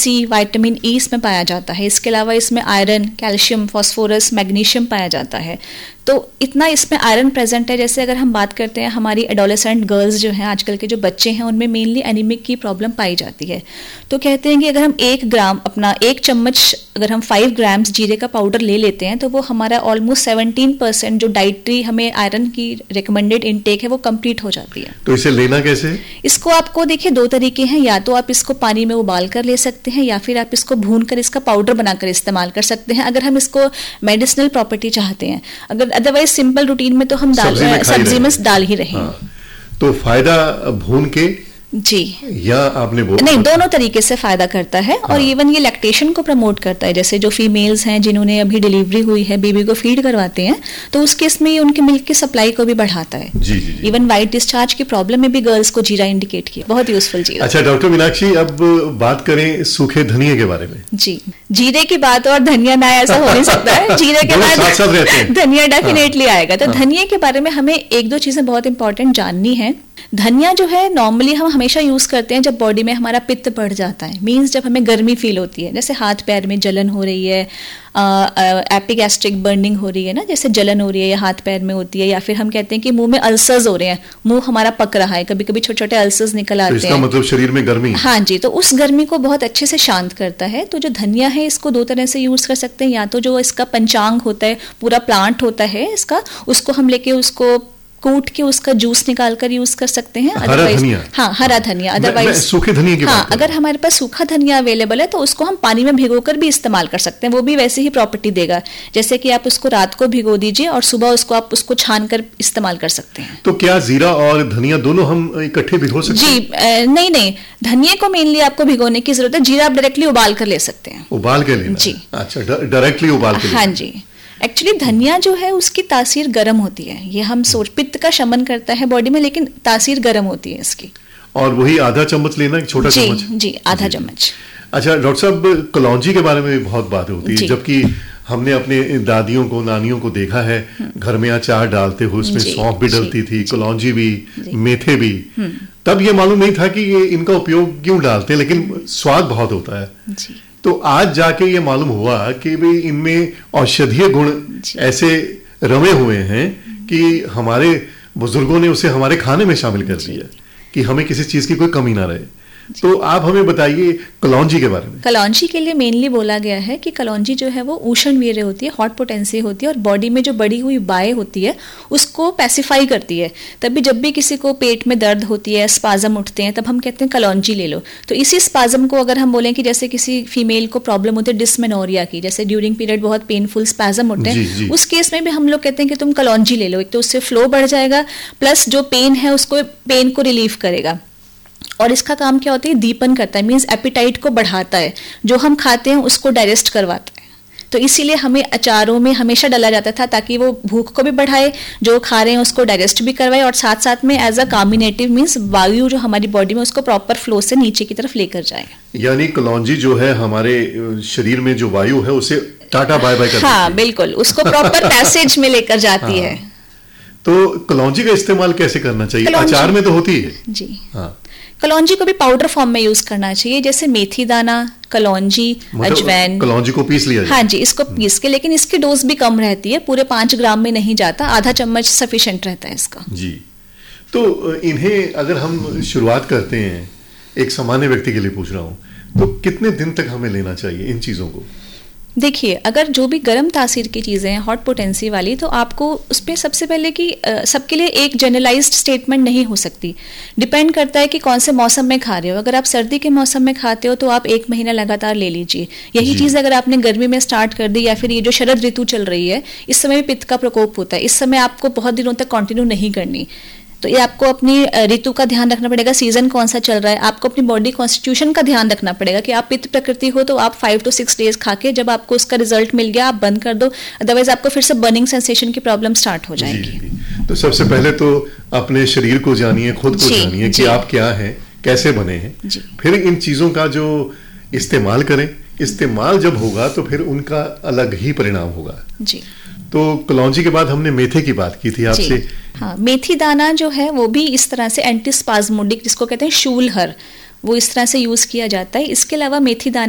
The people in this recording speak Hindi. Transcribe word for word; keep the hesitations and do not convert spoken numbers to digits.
सी, विटामिन ई इसमें पाया जाता है। इसके अलावा इसमें आयरन, कैल्शियम, फास्फोरस, मैग्नीशियम पाया जाता है। तो इतना इसमें आयरन प्रेजेंट है। जैसे अगर हम बात करते हैं हमारी एडोलेसेंट गर्ल्स जो हैं, आजकल के जो बच्चे हैं, उनमें मेनली एनीमिक की प्रॉब्लम पाई जाती है। तो कहते हैं कि अगर हम एक ग्राम अपना एक चम्मच अगर हम फाइव ग्राम्स जीरे का पाउडर ले लेते हैं तो वो हमारा ऑलमोस्ट सेवनटीन परसेंट जो डाइटरी हमें आयरन की रिकमेंडेड इनटेक है वो कंप्लीट हो जाती है। तो इसे लेना कैसे? इसको आपको देखिए दो तरीके हैं, या तो आप इसको पानी में उबाल कर ले सकते हैं या फिर आप इसको भून कर इसका पाउडर बनाकर इस्तेमाल कर सकते हैं अगर हम इसको मेडिसिनल प्रॉपर्टी चाहते हैं। अगर अदरवाइज सिंपल रूटीन में तो हम दाल सब्जी में डाल ही रहे हैं। हाँ, तो फायदा भून के जी या आपने बोला नहीं, दोनों तरीके से फायदा करता है। हाँ। और इवन ये लैक्टेशन को प्रमोट करता है। जैसे जो फीमेल्स हैं जिन्होंने अभी डिलीवरी हुई है, बेबी को फीड करवाते हैं, तो उस केस में ये उनके मिल्क की सप्लाई को भी बढ़ाता है। जी, जी, जी। इवन वाइट डिस्चार्ज की प्रॉब्लम में भी गर्ल्स को जीरा इंडिकेट किया, बहुत यूजफुल जीरा। अच्छा डॉक्टर मीनाक्षी, अब बात करें सूखे धनिये के बारे में। जी, जीरे की बात और धनिया ना ऐसा हो नहीं सकता है। जीरे के बाद धनिया डेफिनेटली आएगा। तो धनिया के बारे में हमें एक दो चीजें बहुत इंपॉर्टेंट जाननी है। धनिया जो है नॉर्मली हम हमेशा यूज करते हैं जब बॉडी में हमारा पित्त बढ़ जाता है, मींस जब हमें गर्मी फील होती है, जैसे हाथ पैर में जलन हो रही है, एपिगैस्ट्रिक बर्निंग हो रही है ना, जैसे जलन हो रही है या हाथ पैर में होती है, या फिर हम कहते हैं कि मुंह में अल्सर्स हो रहे हैं, मुंह हमारा पक रहा है, कभी कभी छोटे छोटे अल्सर्स निकल आते हैं। तो इसका मतलब शरीर में गर्मी। हाँ जी, तो उस गर्मी को बहुत अच्छे से शांत करता है। तो जो धनिया है इसको दो तरह से यूज कर सकते हैं, या तो जो इसका पंचांग होता है, पूरा प्लांट होता है इसका, उसको हम लेके उसको कूट के उसका जूस निकाल कर यूज कर सकते हैं। हरा धनिया। हाँ, हरा धनिया। अदरवाइज सूखे धनिया की हाँ, बात अगर हमारे पास सूखा धनिया अवेलेबल है तो उसको हम पानी में भिगोकर भी इस्तेमाल कर सकते हैं, वो भी वैसे ही प्रॉपर्टी देगा। जैसे कि आप उसको रात को भिगो दीजिए और सुबह उसको आप उसको छान कर इस्तेमाल कर सकते हैं। तो क्या जीरा और धनिया दोनों हम इकट्ठे भिगो सकते हैं? जी नहीं नहीं, धनिया को मेनली आपको भिगोने की जरूरत है। जीरा आप डायरेक्टली उबाल कर ले सकते हैं। उबाल के लेना? जी। अच्छा, डायरेक्टली उबाल के? हाँ जी। एक्चुअली धनिया जो है उसकी तासीर गर्म होती है। ये हम सोच पित्त का शमन करता है बॉडी में, लेकिन तासीर गर्म होती है इसकी। और वही आधा चम्मच लेना, छोटा चम्मच? जी जी, आधा चम्मच। अच्छा डॉक्टर साहब, कलौंजी के बारे में भी बहुत बात होती है, जबकि हमने अपने दादियों को, नानियों को देखा है घर में अचार डालते हुए उसमें सौंफ भी डलती थी, कलौंजी भी, मेथे भी। तब ये मालूम नहीं था कि ये इनका उपयोग क्यों डालते, लेकिन स्वाद बहुत होता है। तो आज जाके ये मालूम हुआ कि भाई इनमें औषधीय गुण ऐसे रमे हुए हैं कि हमारे बुजुर्गों ने उसे हमारे खाने में शामिल कर दिया कि हमें किसी चीज की कोई कमी ना रहे। तो आप हमें बताइए कलौंजी के बारे में। कलौंजी के लिए मेनली बोला गया है कि कलौंजी जो है वो उष्ण वीर्य होती है, हॉट पोटेंसी होती है, और बॉडी में जो बढ़ी हुई बाय होती है उसको पैसिफाई करती है। तभी जब भी किसी को पेट में दर्द होती है, स्पाजम उठते हैं, तब हम कहते हैं कलौंजी ले लो। तो इसी स्पाजम को अगर हम बोलें कि जैसे किसी फीमेल को प्रॉब्लम होती है डिस्मेनोरिया की, जैसे ड्यूरिंग पीरियड बहुत पेनफुल स्पाजम उठते हैं, उस केस में भी हम लोग कहते हैं कि तुम कलौंजी ले लो। एक तो उससे फ्लो बढ़ जाएगा, प्लस जो पेन है उसको पेन को रिलीफ करेगा। और इसका काम क्या होता है, दीपन करता है, मींस एपिटाइट को बढ़ाता है, जो हम खाते हैं उसको डाइजेस्ट करवाता है। तो इसीलिए हमें अचारों में हमेशा डाला जाता था ताकि वो भूख को भी बढ़ाए, जो खा रहे हैं उसको डाइजेस्ट भी करवाए, और साथ साथ में एज अ कार्मिनेटिव मींस वायु जो हमारी बॉडी में उसको प्रॉपर फ्लो से नीचे की तरफ लेकर जाए। यानी कलौंजी जो है हमारे शरीर में जो वायु है उसे टाटा बाय बाय कर हाँ बिल्कुल, उसको प्रॉपर पैसेज में लेकर जाती है। तो कलौंजी का इस्तेमाल कैसे करना चाहिए? अचार में तो होती है जी। हाँ, कलौंजी को भी पाउडर फॉर्म में यूज करना चाहिए, जैसे मेथी दाना, कलौंजी, मतलब अजवैन। कलौंजी को पीस लिया जाए? हाँ जी, इसको पीस के, लेकिन इसकी डोज भी कम रहती है, पूरे पांच ग्राम में नहीं जाता, आधा चम्मच सफिशिएंट रहता है इसका। जी। तो इन्हें अगर हम शुरुआत करते हैं, एक सामान्य व्यक्ति के लिए पूछ रहा हूँ, तो कितने दिन तक हमें लेना चाहिए इन चीजों को? देखिए, अगर जो भी गर्म तासीर की चीज़ें हैं, हॉट पोटेंसी वाली, तो आपको उस पर सबसे पहले कि सबके लिए एक जनरलाइज्ड स्टेटमेंट नहीं हो सकती। डिपेंड करता है कि कौन से मौसम में खा रहे हो। अगर आप सर्दी के मौसम में खाते हो तो आप एक महीना लगातार ले लीजिए। यही चीज़ अगर आपने गर्मी में स्टार्ट कर दी, या फिर ये जो शरद ऋतु चल रही है, इस समय भी पित्त का प्रकोप होता है, इस समय आपको बहुत दिनों तक कंटिन्यू नहीं करनी। तो ये आपको अपनी ऋतु का ध्यान रखना पड़ेगा, सीजन कौन सा चल रहा है, आपको अपनी बॉडी कॉन्स्टिट्यूशन का ध्यान रखना पड़ेगा कि आप पित्त प्रकृति हो तो आप फाइव टू सिक्स डेज खा के जब आपको उसका रिजल्ट मिल गया आप बंद कर दो, अदरवाइज आपको फिर से बर्निंग सेंसेशन की प्रॉब्लम स्टार्ट हो जाएगी। जी, जी। तो सबसे पहले तो अपने शरीर को जानिए, खुद को जानिए कि आप क्या हैं, कैसे बने हैं, फिर इन चीजों का जो इस्तेमाल करें। इस्तेमाल जब होगा तो फिर उनका अलग ही परिणाम होगा। जी। तो कलौंजी के बाद हमने मेथे की बात की थी आपसे। हाँ, मेथी दाना जो है वो भी इस तरह से एंटीस्पाज्मोडिक, जिसको कहते हैं शूलहर, वो इस तरह से यूज किया जाता है। इसके अलावा मेथी दाना